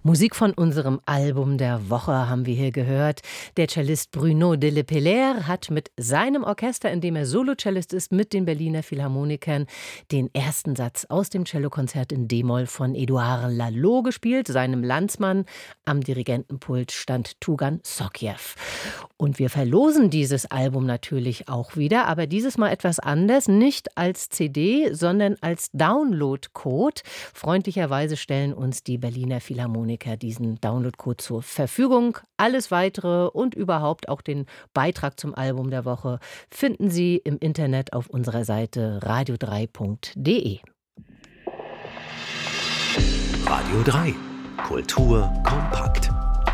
Musik von unserem Album der Woche haben wir hier gehört. Der Cellist Bruno de Le Pellaire hat mit seinem Orchester, in dem er Solocellist ist, mit den Berliner Philharmonikern den ersten Satz aus dem Cellokonzert in D-Moll von Édouard Lalo gespielt, seinem Landsmann. Am Dirigentenpult stand Tugan Sokiev. Und wir verlosen dieses Album natürlich auch wieder, aber dieses Mal etwas anders, nicht als CD, sondern als Downloadcode. Freundlicherweise stellen uns die Berliner Philharmoniker diesen Downloadcode zur Verfügung. Alles Weitere und überhaupt auch den Beitrag zum Album der Woche finden Sie im Internet auf unserer Seite radio3.de. Radio 3. Kultur kompakt.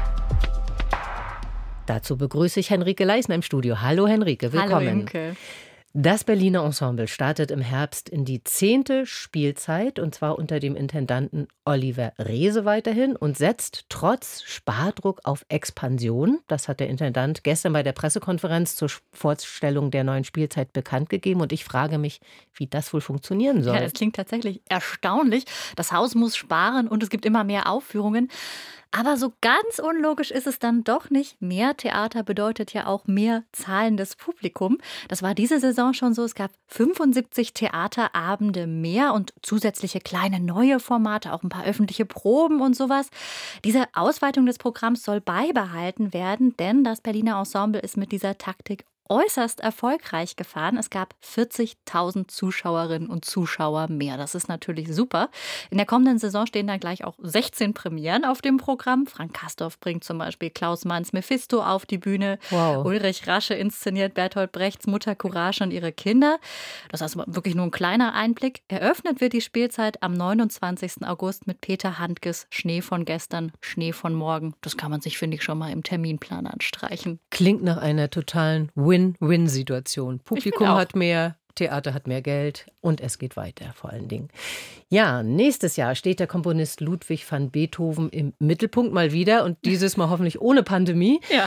Dazu begrüße ich Henrike Leisner im Studio. Hallo Henrike, willkommen. Hallo Imke. Das Berliner Ensemble startet im Herbst in die 10. Spielzeit und zwar unter dem Intendanten Oliver Reese weiterhin und setzt trotz Spardruck auf Expansion. Das hat der Intendant gestern bei der Pressekonferenz zur Vorstellung der neuen Spielzeit bekannt gegeben und ich frage mich, wie das wohl funktionieren soll. Ja, das klingt tatsächlich erstaunlich. Das Haus muss sparen und es gibt immer mehr Aufführungen. Aber so ganz unlogisch ist es dann doch nicht. Mehr Theater bedeutet ja auch mehr zahlendes Publikum. Das war diese Saison schon so. Es gab 75 Theaterabende mehr und zusätzliche kleine neue Formate, auch ein paar öffentliche Proben und sowas. Diese Ausweitung des Programms soll beibehalten werden, denn das Berliner Ensemble ist mit dieser Taktik äußerst erfolgreich gefahren. Es gab 40.000 Zuschauerinnen und Zuschauer mehr. Das ist natürlich super. In der kommenden Saison stehen dann gleich auch 16 Premieren auf dem Programm. Frank Castorf bringt zum Beispiel Klaus Manns Mephisto auf die Bühne. Wow. Ulrich Rasche inszeniert Bertolt Brechts Mutter Courage und ihre Kinder. Das ist also wirklich nur ein kleiner Einblick. Eröffnet wird die Spielzeit am 29. August mit Peter Handkes Schnee von gestern, Schnee von morgen. Das kann man sich, finde ich, schon mal im Terminplan anstreichen. Klingt nach einer totalen Win-Win-Situation. Publikum hat mehr, Theater hat mehr Geld und es geht weiter vor allen Dingen. Ja, nächstes Jahr steht der Komponist Ludwig van Beethoven im Mittelpunkt mal wieder und dieses Mal hoffentlich ohne Pandemie. Ja.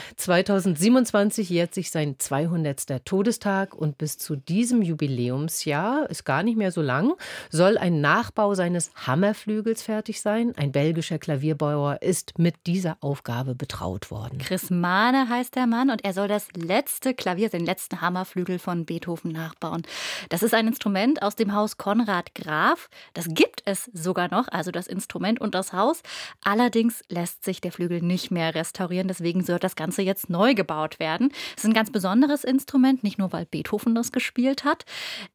2027 jährt sich sein 200. Todestag und bis zu diesem Jubiläumsjahr, ist gar nicht mehr so lang, soll ein Nachbau seines Hammerflügels fertig sein. Ein belgischer Klavierbauer ist mit dieser Aufgabe betraut worden. Chris Mahne heißt der Mann und er soll das letzte Klavier, den letzten Hammerflügel von Beethoven nachbauen. Das ist ein Instrument aus dem Haus Konrad Graf. Das gibt es sogar noch, also das Instrument und das Haus. Allerdings lässt sich der Flügel nicht mehr restaurieren, deswegen soll das Ganze jetzt neu gebaut werden. Es ist ein ganz besonderes Instrument, nicht nur, weil Beethoven das gespielt hat.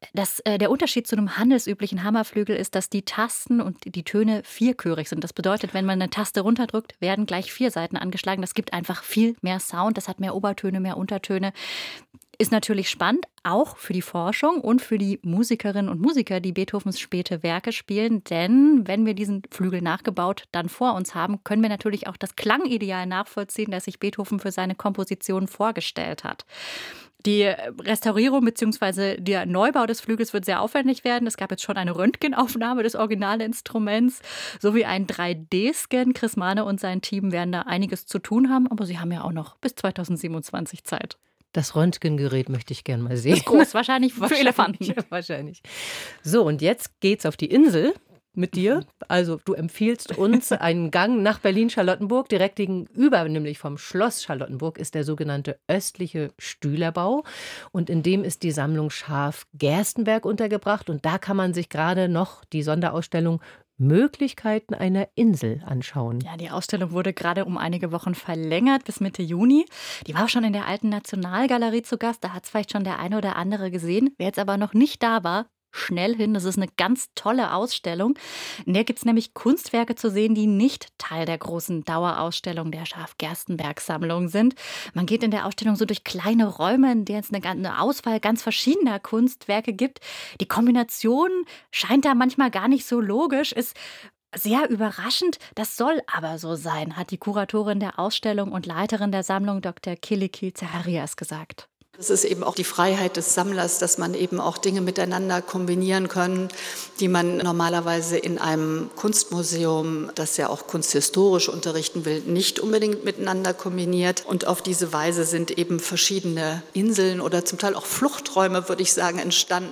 Der Unterschied zu einem handelsüblichen Hammerflügel ist, dass die Tasten und die Töne vierchörig sind. Das bedeutet, wenn man eine Taste runterdrückt, werden gleich 4 Saiten angeschlagen. Das gibt einfach viel mehr Sound, das hat mehr Obertöne, mehr Untertöne. Ist natürlich spannend, auch für die Forschung und für die Musikerinnen und Musiker, die Beethovens späte Werke spielen. Denn wenn wir diesen Flügel nachgebaut dann vor uns haben, können wir natürlich auch das Klangideal nachvollziehen, das sich Beethoven für seine Komposition vorgestellt hat. Die Restaurierung bzw. der Neubau des Flügels wird sehr aufwendig werden. Es gab jetzt schon eine Röntgenaufnahme des Originalinstruments sowie einen 3D-Scan. Chris Mahne und sein Team werden da einiges zu tun haben, aber sie haben ja auch noch bis 2027 Zeit. Das Röntgengerät möchte ich gerne mal sehen. Ist groß, wahrscheinlich für Elefanten. Ja, wahrscheinlich. So, und jetzt geht's auf die Insel mit dir. Also du empfiehlst uns einen Gang nach Berlin-Charlottenburg. Direkt gegenüber, nämlich vom Schloss Charlottenburg, ist der sogenannte östliche Stühlerbau. Und in dem ist die Sammlung Scharf-Gerstenberg untergebracht. Und da kann man sich gerade noch die Sonderausstellung Möglichkeiten einer Insel anschauen. Ja, die Ausstellung wurde gerade um einige Wochen verlängert bis Mitte Juni. Die war auch schon in der Alten Nationalgalerie zu Gast. Da hat es vielleicht schon der eine oder andere gesehen. Wer jetzt aber noch nicht da war, schnell hin. Das ist eine ganz tolle Ausstellung. In der gibt es nämlich Kunstwerke zu sehen, die nicht Teil der großen Dauerausstellung der Scharf-Gerstenberg-Sammlung sind. Man geht in der Ausstellung so durch kleine Räume, in denen es eine Auswahl ganz verschiedener Kunstwerke gibt. Die Kombination scheint da manchmal gar nicht so logisch, ist sehr überraschend. Das soll aber so sein, hat die Kuratorin der Ausstellung und Leiterin der Sammlung Dr. Kiliki Zacharias gesagt. Es ist eben auch die Freiheit des Sammlers, dass man eben auch Dinge miteinander kombinieren kann, die man normalerweise in einem Kunstmuseum, das ja auch kunsthistorisch unterrichten will, nicht unbedingt miteinander kombiniert. Und auf diese Weise sind eben verschiedene Inseln oder zum Teil auch Fluchträume, würde ich sagen, entstanden.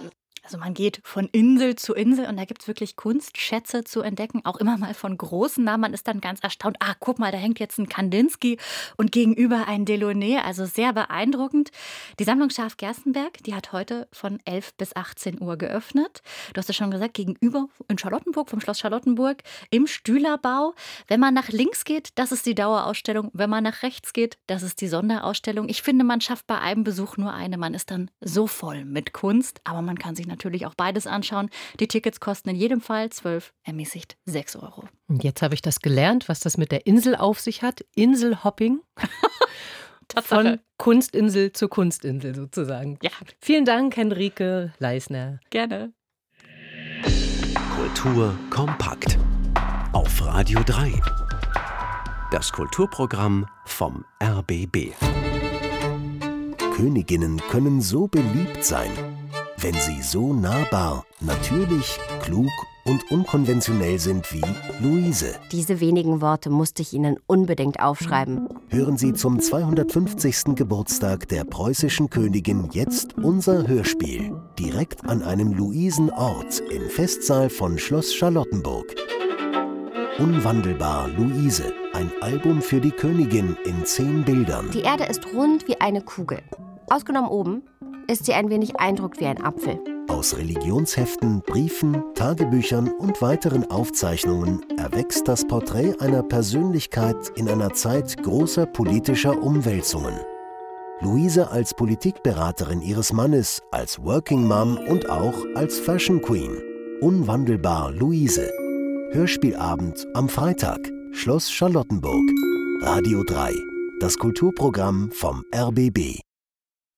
Also man geht von Insel zu Insel und da gibt es wirklich Kunstschätze zu entdecken, auch immer mal von großen Namen. Man ist dann ganz erstaunt, guck mal, da hängt jetzt ein Kandinsky und gegenüber ein Delaunay, also sehr beeindruckend. Die Sammlung Scharf-Gerstenberg, die hat heute von 11 bis 18 Uhr geöffnet. Du hast es schon gesagt, gegenüber in Charlottenburg, vom Schloss Charlottenburg, im Stühlerbau. Wenn man nach links geht, das ist die Dauerausstellung. Wenn man nach rechts geht, das ist die Sonderausstellung. Ich finde, man schafft bei einem Besuch nur eine. Man ist dann so voll mit Kunst, aber man kann sich natürlich auch beides anschauen. Die Tickets kosten in jedem Fall 12, ermäßigt 6 Euro. Und jetzt habe ich das gelernt, was das mit der Insel auf sich hat. Inselhopping. Von Kunstinsel zu Kunstinsel sozusagen. Ja. Vielen Dank, Henrike Leisner. Gerne. Kultur kompakt. Auf Radio 3. Das Kulturprogramm vom RBB. Königinnen können so beliebt sein, wenn sie so nahbar, natürlich, klug und unkonventionell sind wie Luise. Diese wenigen Worte musste ich Ihnen unbedingt aufschreiben. Hören Sie zum 250. Geburtstag der preußischen Königin jetzt unser Hörspiel. Direkt an einem Luisenort im Festsaal von Schloss Charlottenburg. Unwandelbar Luise, ein Album für die Königin in 10 Bildern. Die Erde ist rund wie eine Kugel. Ausgenommen oben ist sie ein wenig eindruckt wie ein Apfel. Aus Religionsheften, Briefen, Tagebüchern und weiteren Aufzeichnungen erwächst das Porträt einer Persönlichkeit in einer Zeit großer politischer Umwälzungen. Luise als Politikberaterin ihres Mannes, als Working Mom und auch als Fashion Queen. Unwandelbar Luise. Hörspielabend am Freitag. Schloss Charlottenburg. Radio 3. Das Kulturprogramm vom RBB.